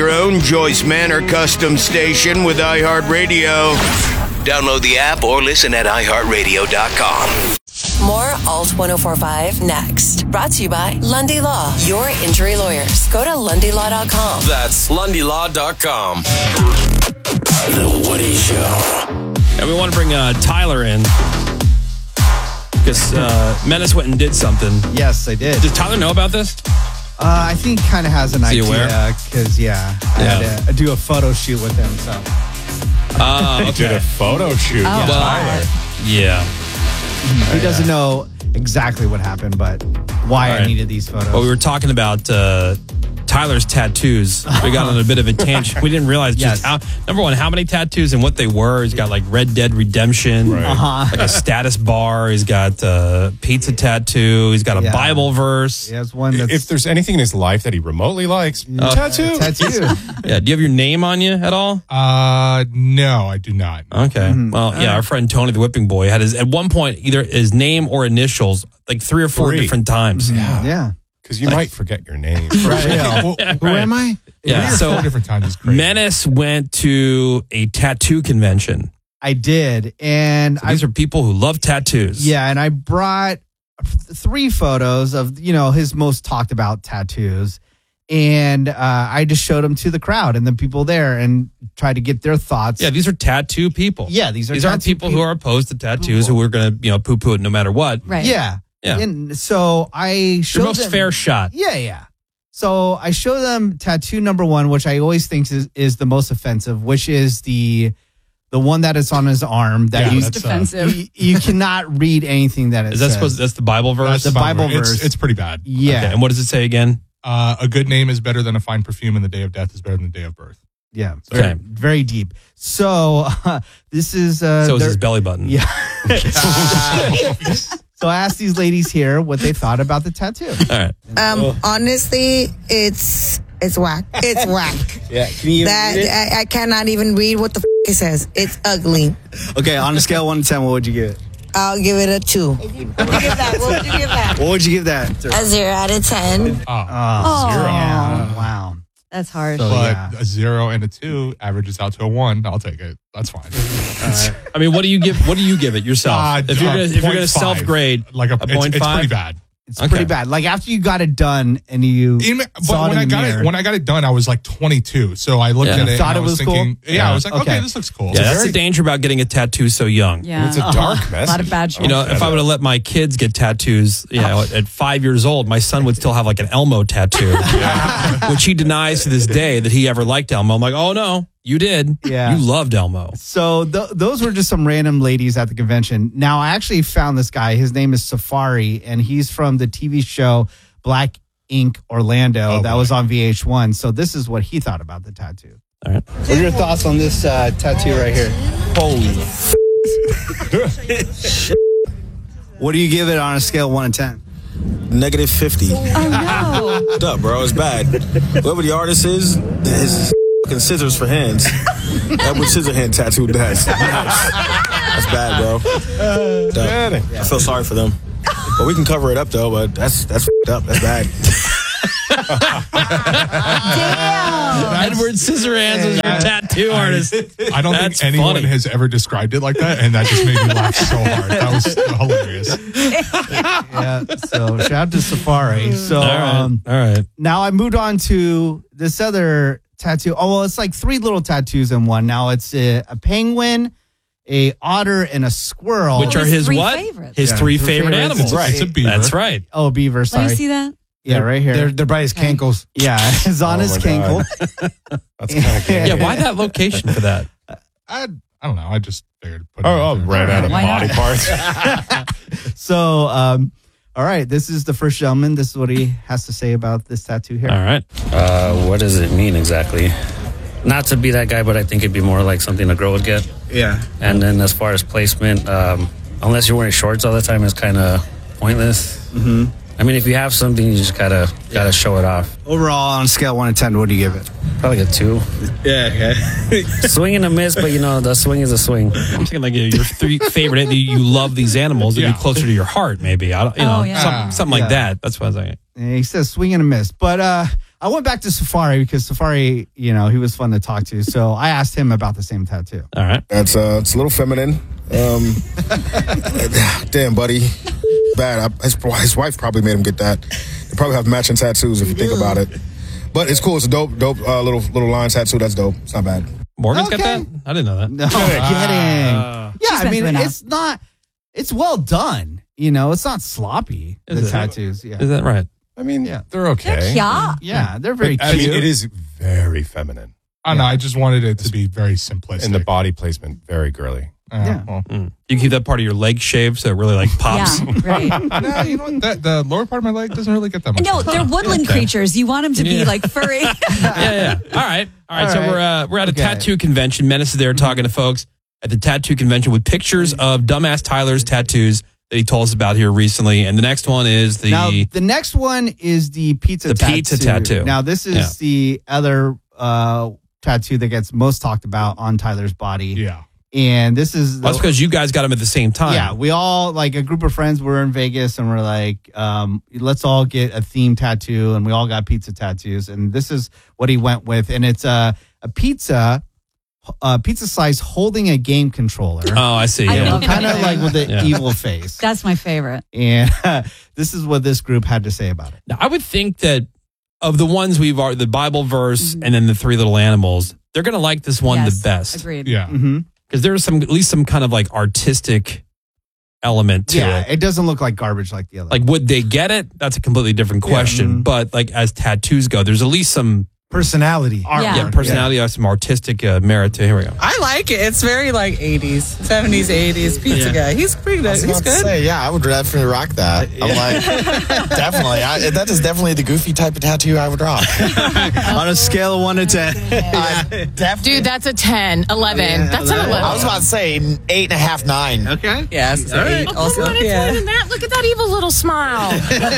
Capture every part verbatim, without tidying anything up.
your own Joyce Manor custom station with iHeartRadio. Download the app or listen at i heart radio dot com. More Alt ten forty-five next. Brought to you by Lundy Law, your injury lawyers. Go to lundy law dot com. That's lundy law dot com. The Woody Show. And we want to bring uh, Tyler in because uh, Menace went and did something. Yes, I did. Does Tyler know about this? Uh, I think kind of has an Is he idea because, yeah, I Yeah. had to do a photo shoot with him. So Uh, okay. Did a photo shoot Oh, with well, Tyler. Yeah. he doesn't know exactly what happened, but why All I right. needed these photos. Well, we were talking about uh, Tyler's tattoos. We got on a bit of a tangent. We didn't realize just Yes. how, number one, how many tattoos and what they were. He's got like Red Dead Redemption, Right. Uh-huh. like a status bar. He's got uh, pizza tattoo. He's got a Yeah. Bible verse. He has one that's If there's anything in his life that he remotely likes, Oh. tattoo. tattoo. Yeah. Do you have your name on you at all? Uh, no, I do not. Okay. Mm-hmm. Well, yeah, our friend Tony the Whipping Boy had his, at one point, either his name or initials, like three or four Three. different times. Yeah. Yeah. Because you might forget your name. Right. Well, who Right. am I? Yeah, Three or so- four different times is crazy. Menace went to a tattoo convention. I did. And So I these are people who love tattoos. Yeah, and I brought three photos of, you know, his most talked about tattoos. And uh, I just showed them to the crowd and the people there and tried to get their thoughts. Yeah, these are tattoo people. Yeah, these are These aren't tattoo people who peop- are opposed to tattoos who are going to, you know, poo poo it no matter what. Right. Yeah. Yeah. And so I showed Your most them, fair shot. Yeah, yeah. So I show them tattoo number one, which I always think is, is the most offensive, which is the the one that is on his arm that Yeah, you, that's, uh, Defensive. you you cannot read anything that it Is that says. supposed? That's the Bible verse. the Bible It's- verse. It's, pretty bad. Yeah. Okay, and what does it say again? Uh, a good name is better than a fine perfume, and the day of death is better than the day of birth. Yeah. Okay. Very, very deep. So uh, this is uh, So is their- his belly button. Yeah. So I asked these ladies here what they thought about the tattoo. All right. Um, honestly, it's it's whack. It's whack. Yeah, can you That read it? I, I cannot even read what the f- it says. It's ugly. Okay, on a scale of one to ten, what would you give it? I'll give it a two. What would you give that? What would you give that? What would you give that? A zero out of ten. Oh, Oh, zero. yeah. Wow. That's harsh. So- But yeah. a zero and a two averages out to a one. I'll take it. That's fine. I mean, what do you give? What do you give it yourself? Uh, if you're uh, gonna, if you're point gonna five. self grade, like a, a it's, point it's five? pretty bad. It's Okay. pretty bad. Like after you got it done and you Even, saw but when it I in the got mirror. it, when I got it done, I was like twenty-two. So I looked Yeah. at it. Thought and it I was, was thinking, cool? Yeah, Yeah. I was like, okay, Okay. this looks cool. yeah, that's very- the danger about getting a tattoo so young. Yeah. It's a dark message. A lot of bad choices. You know, if I would have let my kids get tattoos, you know, at five years old, my son would still have like an Elmo tattoo, which he denies to this day that he ever liked Elmo. I'm like, oh no, you did. Yeah. You loved Elmo. So th- those were just some random ladies at the convention. Now I actually found this guy. His name is Safari, and he's from the T V show Black Ink Orlando Oh, that boy. was on V H one. So this is what he thought about the tattoo. All right. What are your thoughts on this uh, tattoo right here? Holy. What do you give it on a scale of one to ten? Negative fifty. Oh no. What's up, bro? It's bad. Whoever the artist is, his fucking scissors for hands. Edward Scissorhand tattoo. That's that's bad, bro. Duh. I feel sorry for them, but we can cover it up though. But that's that's f***ed up. That's bad. Edward Scissorhands was your tattoo artist. I don't That's think anyone funny. has ever described it like that, and that just made me laugh so hard. That was hilarious. Yeah. So shout out to Safari. So All right. um, All right. now I moved on to this other tattoo. Oh well, it's like three little tattoos in one. Now it's a, a penguin, a otter, and a squirrel. Which are his his three what? favorites. His Yeah, three his favorite favorites. animals. Right. It's a beaver. That's right. oh beaver. Let Sorry. me see that. Yeah, right here. They're, they're by his cankles. Yeah, it's on Oh, his my cankle. That's kind of Yeah. Why that location for that? I, I don't know. I just figured. Put it Oh, out oh there. right out of Why body not? parts. So, um, all right, this is the first gentleman. This is what he has to say about this tattoo here. All right. Uh, what does it mean exactly? Not to be that guy, but I think it'd be more like something a girl would get. Yeah. And then as far as placement, um, unless you're wearing shorts all the time, it's kind of pointless. Mm-hmm. I mean, if you have something, you just gotta gotta show it off. Overall, on a scale of one to ten, what do you give it? Probably like a two. Yeah, okay. Swing and a miss, but you know the swing is a swing. I'm thinking like your three favorite. You you love these animals. It'd Yeah. be closer to your heart, maybe. I don't. You Oh, know, yeah. something, something like Yeah. that. That's what I was thinking. And he says swing and a miss. But uh, I went back to Safari because Safari, you know, he was fun to talk to. So I asked him about the same tattoo. All right. That's uh, it's a little feminine. Um, damn, buddy. Bad. I, his, his wife probably made him get that. They probably have matching tattoos if you think about it. But it's cool. It's a dope, dope uh, little little line tattoo. That's dope. It's not bad. Morgan's Okay. got that? I didn't know that. No kidding. Uh, yeah, I been mean, through enough. it's not. It's well done. You know, it's not sloppy. Is the it? tattoos. Yeah. Is that right? I mean, Yeah. they're okay. Yeah. Yeah, they're very I cute. mean, it is very feminine. I don't know. I just wanted it to be very simplistic. And the body placement, very girly. Uh, Yeah. well, Mm. You keep that part of your leg shaved so it really like pops. Yeah, right. no, you know what? That, the lower part of my leg doesn't really get that much. No, they're woodland Okay. creatures. You want them to be Yeah. like furry. yeah, yeah. All right. All right. All so right. we're uh, we're at a Okay. tattoo convention. Menace is there talking to folks at the tattoo convention with pictures of dumbass Tyler's tattoos that he told us about here recently. And the next one is the Now, the next one is the pizza The tattoo. pizza tattoo. Now, this is Yeah. the other uh, tattoo that gets most talked about on Tyler's body. Yeah. And this is Well, that's because you guys got them at the same time. yeah, we all like a group of friends were in Vegas and we're like, um, let's all get a theme tattoo, and we all got pizza tattoos. And this is what he went with, and it's a a pizza, a pizza slice holding a game controller. Oh, I see. I Yeah. love Kind of like with the Yeah. evil face. That's my favorite. And this is what this group had to say about it. Now, I would think that of the ones we've already, the Bible verse and then the three little animals, they're going to like this one Yes, the best. Agreed. Yeah. Mm-hmm. Because there's some, at least some kind of like artistic element to Yeah, it. it doesn't look like garbage like the other. Like, would they get it? That's a completely different question. Mhm. But like, as tattoos go, there's at least some Personality. Art- Yeah. yeah, personality, or some artistic uh, merit to. Here we go. I like it. It's very like eighties, seventies, eighties pizza Yeah. guy. He's pretty good. I was He's about to good. say, yeah, I would definitely rock that. I'm like, definitely. I, that is definitely the goofy type of tattoo I would rock. On a scale of one to ten. I definitely. Dude, that's a ten, eleven. Yeah, that's an eleven. I was about to say eight and a half, nine. Okay. Yes. Eight. Also, Come on, it's yeah. more than that. Look at that evil little smile.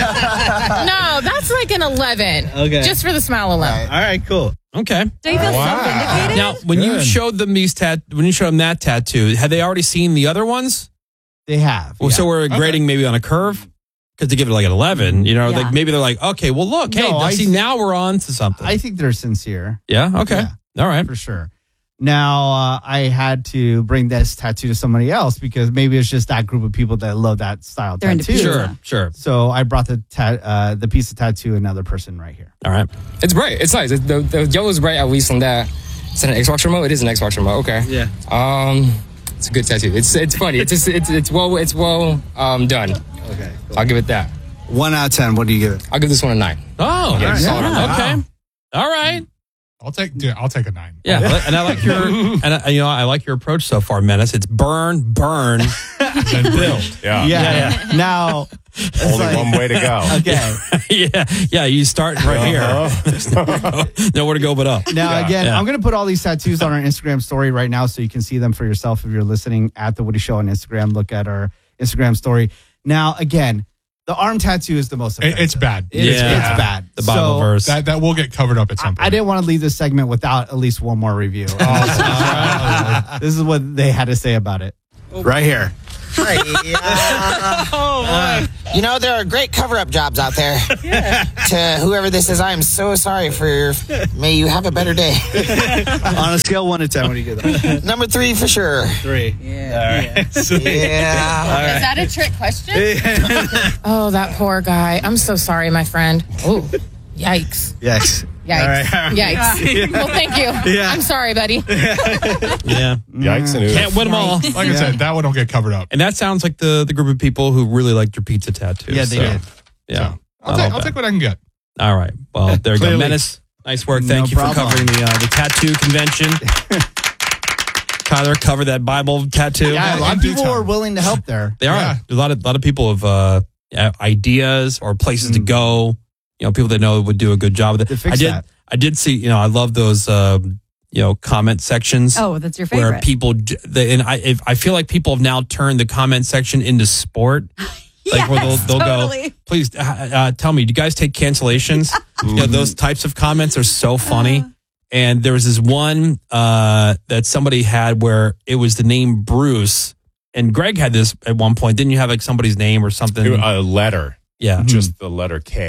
No, that's like an eleven. Okay. Just for the smile alone. Right. All right, cool. Okay. Do you feel Wow. so vindicated? Now, when you Good. showed them these tat, when you showed them that tattoo, had they already seen the other ones? they have. Well, yeah. so we're grading maybe on a curve because they give it like an eleven. You know, Yeah. like maybe they're like, okay, well, look, hey, No, I see, see- now we're on to something. I think they're sincere. yeah. Okay. Yeah. All right. For sure. Now, uh, I had to bring this tattoo to somebody else because maybe it's just that group of people that love that style They're into tattoo. pizza. Sure. Sure. So I brought the ta- uh, the piece of tattoo to another person right here. All right. It's bright. It's nice. It, the, the yellow's bright, at least on that. Is that an Xbox remote? It is an Xbox remote. Okay. Yeah. Um, it's a good tattoo. It's it's funny. It's just, it's it's well it's well um done. Okay. I'll give it that. One out of ten. What do you give it? I'll give this one a nine. Oh. Yeah, yeah. solid. Okay. All right. I'll take. Dude, I'll take a nine. Yeah, and I like your, and I, you know, I like your approach so far, Menace. It's burn, burn, Then build. Yeah. Yeah. Now, it's Only like- one way to go. Okay. yeah, yeah. You start right here. Uh-huh. Nowhere to go but up. Now, Yeah. again, Yeah. I'm going to put all these tattoos on our Instagram story right now so you can see them for yourself if you're listening at The Woody Show on Instagram. Look at our Instagram story. Now, again, the arm tattoo is the most It, offensive. it's bad. It is- Yeah. it's bad. The Bible So, verse. That that will get covered up at some I, point. I didn't want to leave this segment without at least one more review. This is what they had to say about it. Right here. Hi, uh, uh, you know, there are great cover-up jobs out there. Yeah. To whoever this is, I am so sorry for your... May you have a better day. On a scale of one to ten, what do you give it? Number three for sure. Three. Yeah. All right. Sweet. Yeah. Is that a trick question? Oh, that poor guy. I'm so sorry, my friend. Oh, yikes. Yes. Yikes. All right, all right. Yikes. Well, thank you. Yeah. I'm sorry, buddy. Yeah. Yikes and oops. Can't win them all. Like I said, that one will get covered up. And that sounds like the, the group of people who really liked your pizza tattoos. Yeah, they so, did. Yeah. So, not I'll, all take, I'll bad. take what I can get. All right. Well, there you go. Clearly. Menace, nice work. Thank No you problem. for covering the uh, the tattoo convention. Tyler covered that Bible tattoo. Yeah, a lot in of due people time. are willing to help there. They are. Yeah. A lot of lot of people have uh, yeah, ideas or places Mm. to go. You know, people that know would do a good job with To it. fix I did. that. I did see. You know, I love those. Um, you know, comment sections. Oh, that's your where favorite. people j- they, and I if, I feel like people have now turned the comment section into sport. Like where they'll, Yes, they'll totally. go, please uh, uh, tell me, do you guys take cancellations? You know, those types of comments are so funny. Uh. And there was this one uh, that somebody had where it was the name Bruce. And Greg had this at one point. Didn't you have like somebody's name or something? A letter. Yeah. Just the letter K.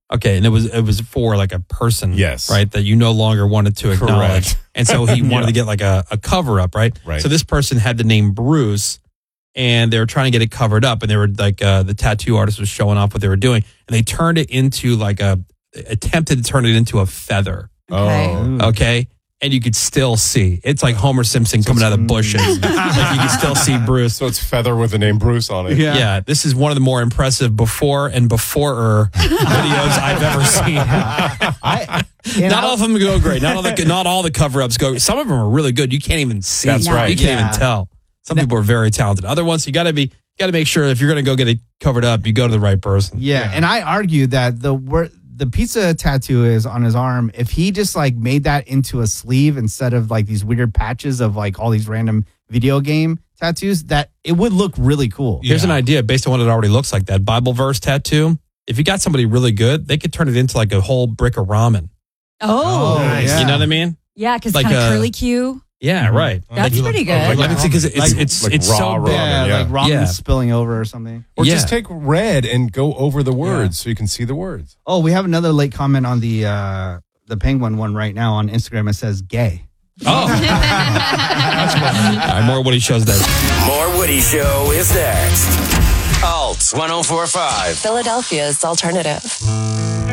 Okay, and it was it was for like a person, Yes. right, that you no longer wanted to acknowledge. Correct. And so he wanted Yeah. to get like a, a cover up, right? Right. So this person had the name Bruce, and they were trying to get it covered up, and they were like uh, the tattoo artist was showing off what they were doing, and they turned it into like a attempted to turn it into a feather. Oh. Okay. And you could still see it's like Homer Simpson coming out of the bushes. Like you can still see Bruce. So it's feather with the name Bruce on it. Yeah. yeah, this is one of the more impressive before and before videos I've ever seen. I, not all of them go great. Not all the not all the cover ups go. Some of them are really good. You can't even see. That's right. You can't Yeah. even tell. Some people are very talented. Other ones, you got to be got to make sure if you're going to go get it covered up, you go to the right person. Yeah, and I argue that the word the pizza tattoo is on his arm. If he just like made that into a sleeve instead of like these weird patches of like all these random video game tattoos, that it would look really cool. Here's an idea based on what it already looks like. That Bible verse tattoo. If you got somebody really good, they could turn it into like a whole brick of ramen. Oh, nice. You know what I mean? yeah, because Like kind of a- curly Q. Yeah, right. That's you pretty look- oh, good. like- Let me see, because it's Like- it's like it's raw so ramen, big. Yeah, yeah. like ramen Yeah. spilling over or something. Or Yeah. just take red and go over the words so you can see the words. Oh, we have another late comment on the uh, the penguin one right now on Instagram. It says gay. Oh, all right, more Woody shows that. More Woody Show is next. Alt ten forty-five. Philadelphia's alternative.